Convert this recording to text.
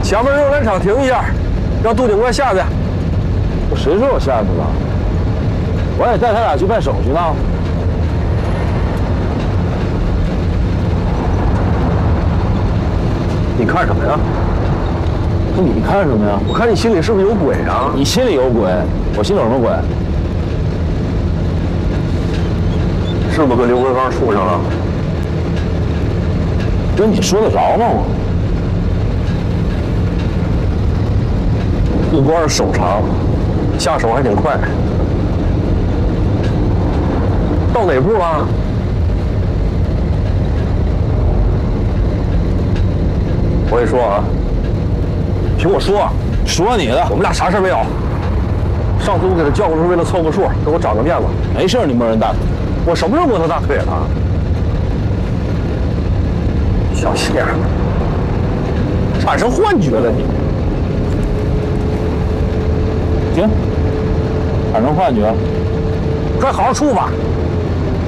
前面肉联厂停一下，让杜警官下去。 谁说我下去了？我也带他俩去办手续呢。 你看什么呀？ 那你看什么呀？ 我看你心里是不是有鬼啊？ 你心里有鬼，我心里有什么鬼？ 是不是跟刘文芳处上了？ 跟你说得着吗？我不光是手长，下手还挺快。到哪步了？我跟你说啊，听我说， 说你的， 我们俩啥事没有。上次我给他叫过来是为了凑个数，给我长个面子。 没事，你摸人大腿。 我什么时候摸他大腿了？小心眼，产生幻觉了你。 行，产生幻觉， 快好好处吧。